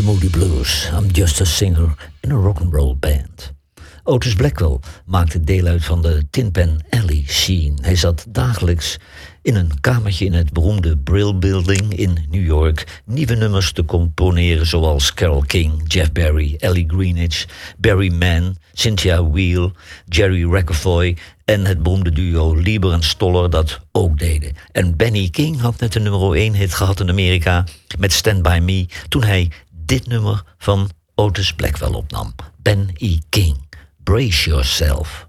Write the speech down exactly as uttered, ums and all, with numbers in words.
Moody Blues. I'm just a singer in a rock'n'roll band. Otis Blackwell maakte deel uit van de Tin Pan Alley scene. Hij zat dagelijks in een kamertje in het beroemde Brill Building in New York nieuwe nummers te componeren zoals Carole King, Jeff Barry, Ellie Greenwich, Barry Mann, Cynthia Weil, Jerry Rackefoy en het beroemde duo Lieber en Stoller dat ook deden. En Benny King had net een nummer één hit gehad in Amerika met Stand By Me toen hij dit nummer van Otis Blackwell opnam. Ben E. King, Brace Yourself.